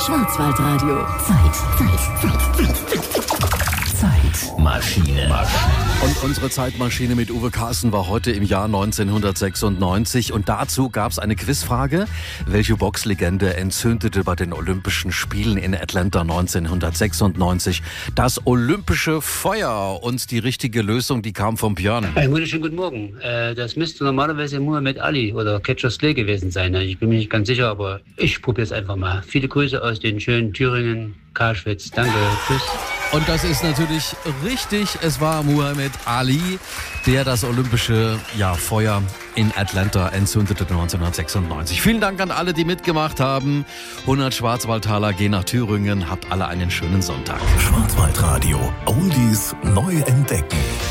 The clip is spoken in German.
Schwarzwaldradio. Zeitmaschine. Und unsere Zeitmaschine mit Uwe Carsten war heute im Jahr 1996 und dazu gab es eine Quizfrage. Welche Boxlegende entzündete bei den Olympischen Spielen in Atlanta 1996 das olympische Feuer? Und die richtige Lösung, die kam von Björn. Einen wunderschönen guten Morgen. Das müsste normalerweise Muhammad Ali oder Cassius Clay gewesen sein. Ich bin mir nicht ganz sicher, aber ich probiere es einfach mal. Viele Grüße aus den schönen Thüringen, Karlschwitz. Danke, tschüss. Und das ist natürlich richtig. Es war Muhammad Ali, der das olympische Feuer in Atlanta entzündete 1996. Vielen Dank an alle, die mitgemacht haben. 100 Schwarzwaldtaler gehen nach Thüringen. Habt alle einen schönen Sonntag. Schwarzwaldradio. Oldies neu entdecken.